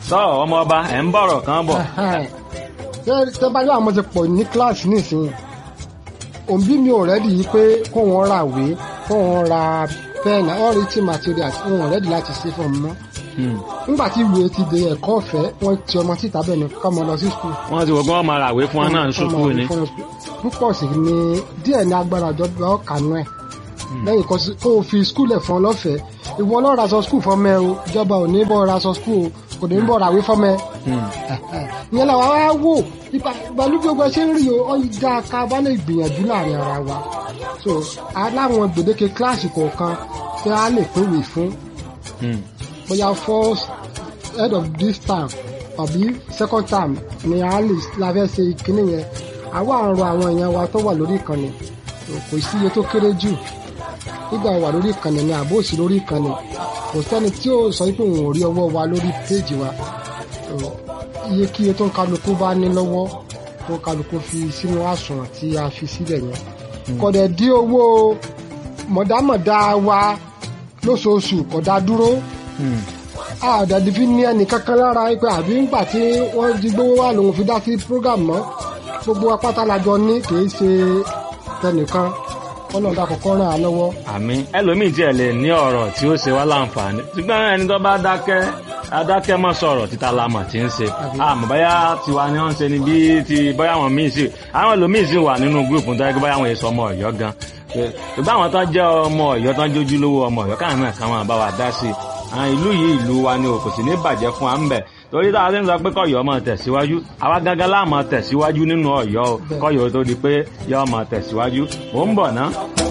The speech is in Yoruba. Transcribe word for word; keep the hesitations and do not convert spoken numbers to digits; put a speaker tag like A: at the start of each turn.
A: sọ ọmọ ọba ẹ̀ ń bọ̀rọ̀ kan bọ̀.
B: ṣé bá yọ àwọn ti pọ̀ ní kíláàsì nísìnyí òbí mi ò rẹ́dì yìí pé kó wọn ra ìwé kó wọn ra pẹ́ẹ̀nì all written materials wọn ò rẹ́dì láti ṣe fún ọmọ nígbà tí ìwé ti di ẹ̀kọ́ ọ̀fẹ́ wọ́n ti ọmọ síta bẹ́ẹ̀ ni ká mọ lọ sí skul.
A: wọ́n ti wọ́n gbọ́n máa ràwé fún wọn náà ní sukùl ni.
B: púpọ̀ sí ni díẹ̀ ní agbára ìjọba ọ̀kanú ẹ̀ lẹ́yìn kó o fi skul ẹ̀ fún ọ lọ́fẹ̀ẹ́ ìwọ lọ́ọ́ ra sọ skul fọ́mẹ́ o ìjọba ò ní bọ́ ra sọ skul o kò ní bọ́ ràwé fọ́mẹ́. ìyẹn làwọn á wò ìbàlú gbogbo ṣe ń rí o ọ̀yíjà ká bá lè gbìyànjú láàrin ara wa so aláwọn gbèdéke kíláàsì kọ̀ọ̀kan tí a lè pèwé fún bóyá first head of this term àbí second term ni a lè la fẹ́ ṣe ìkíní yẹn àwa àrùn àwọn èèyàn wa tó wà lórí ìkànnì kò sí iye tó kéré jù nígbà wà lórí ìkànnì ni àbó òsì lórí ìkànnì kò sẹ́ni tí ó sọ pé òun ò rí ọwọ́ wa lórí péèjì wa iye kí iye tó ń kálukú bá ní lọ́wọ́ tó ń kálukú fi sínú àsùnwọ̀n tí a fi sílẹ̀ yẹn kọ̀dẹ̀ dí owó mọ̀dámọ̀dá wa lóṣooṣù kọ̀dá dúró àdàdì fi ní ẹnì kankan lára pé àbí ńgbà tí wọ́n di gbówó wà lòun fi dá sí program mọ́ gbogbo apáta lajọ ní kì í ṣe tẹnìkan ọlọ́dà kọ̀ọ̀kan ràn án lọ́wọ́.
A: àmín ẹlòmíì tí ẹ lè ní ọ̀rọ̀ tí ó ṣe wá láǹfààní ṣùgbọ́n ẹni tó bá dákẹ́ adákẹ́ mọ́ sọ̀rọ̀ títa lamọ̀ tí ń ṣe àmọ́ báyà tiwa ni wọ́n ń ṣe ni bí ti báyà wọn míì sí àwọn ẹlòmíì sì wà nínú gúrùpù tó yẹ kí báyà wọn èso ọmọ Ọ̀yọ́ gan ṣùgbọ́n àwọn tó jẹ́ ọmọ Ọ̀yọ́ tó ń jójú lówó ọmọ Ọ̀yọ́ káwọn náà káwọn bá wa dá sí i ìlú yìí ìlú wa ni kò sì ní bàjẹ́ fún wa ń bẹ̀ torí táwa ti ń sọ pé kọ́yọ̀ máa tẹ̀síwájú àwa gángan láà máa tẹ̀síwájú nínú Ọ̀yọ́ kọ́yọ̀ tó di pé yọ́ máa tẹ̀síwájú mò ń bọ̀ ná.